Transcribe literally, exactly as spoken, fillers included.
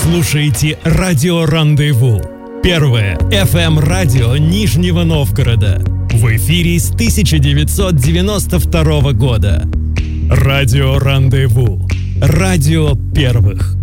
слушаете «Радио Рандеву». Первое эф эм-радио Нижнего Новгорода. В эфире с тысяча девятьсот девяносто второго года. «Радио Рандеву». Радио первых.